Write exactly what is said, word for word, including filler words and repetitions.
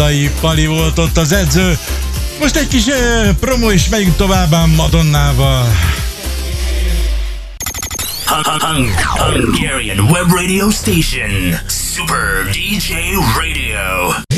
Kardai Pali volt ott az edző. Most egy kis uh, promo is, megyünk tovább Madonnával. Hungarian Web Radio Station, Super dé jé Radio.